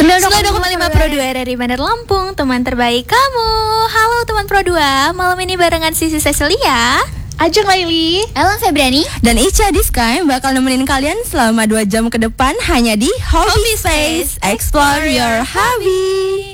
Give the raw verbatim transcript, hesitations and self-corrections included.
sembilan puluh dua koma lima Pro dua R R I Bandar Lampung, teman terbaik kamu. Halo teman Pro dua, malam ini barengan Sisi Cecilia, Ajeng Laili, Ellen Febriani, dan Ica Diska yang bakal nemenin kalian selama dua jam ke depan hanya di Hobby Space. Explore your hobby.